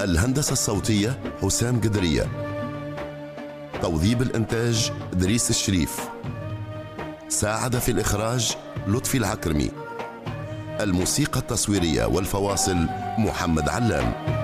الهندسة الصوتية حسام قدرية. توظيب الإنتاج إدريس الشريف. ساعد في الإخراج لطفي العكرمي. الموسيقى التصويرية والفواصل محمد علام.